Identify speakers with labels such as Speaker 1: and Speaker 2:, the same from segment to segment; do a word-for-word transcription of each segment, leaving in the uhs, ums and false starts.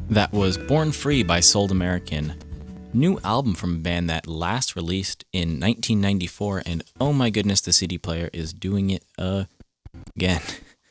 Speaker 1: That was Born Free by Sold American. New album from a band that last released in nineteen ninety-four, and oh my goodness, the C D player is doing it uh, again.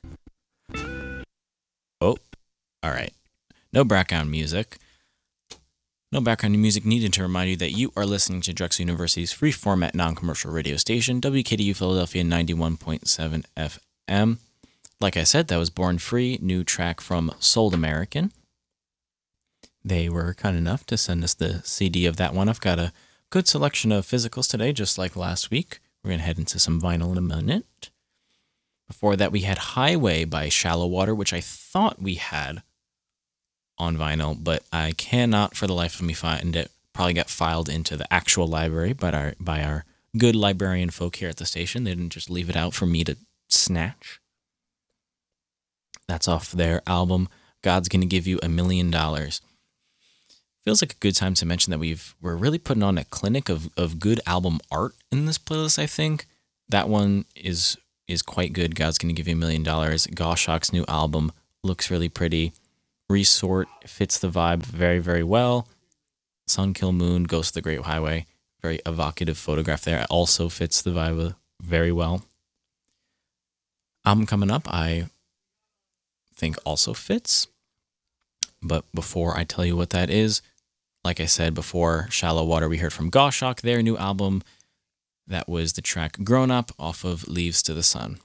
Speaker 1: Oh, alright. No background music. No background music needed to remind you that you are listening to Drexel University's free format non-commercial radio station, W K D U Philadelphia ninety-one point seven F M. Like I said, that was Born Free, new track from Sold American. They were kind enough to send us the C D of that one. I've got a good selection of physicals today, just like last week. We're going to head into some vinyl in a minute. Before that, we had Highway by Shallow Water, which I thought we had on vinyl, but I cannot for the life of me find it. Probably got filed into the actual library by our, by our good librarian folk here at the station. They didn't just leave it out for me to snatch. That's off their album, God's Gonna Give You a Million Dollars. Feels like a good time to mention that we've we're really putting on a clinic of, of good album art in this playlist. I think that one is is quite good. God's Gonna Give You a Million Dollars. Goshawk's new album looks really pretty. Resort fits the vibe very very well. Sun Kill Moon, Ghost of the Great Highway, very evocative photograph there. Also fits the vibe very well. Album coming up, I think also fits. But before I tell you what that is, like I said before, Shallow Water, we heard from Goshawk, their new album. That was the track Grown Up off of Leaves to the Sun.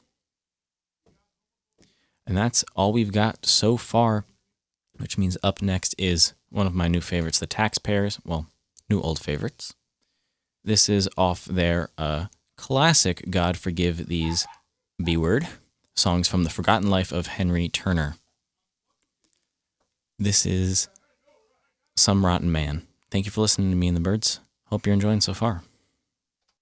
Speaker 1: And that's all we've got so far, which means up next is one of my new favorites, the Taxpayers. Well, new old favorites. This is off their uh, classic God Forgive These B-Word, songs from the Forgotten Life of Henry Turner. This is Some Rotten Man. Thank you for listening to me and the Birds. Hope you're enjoying so far.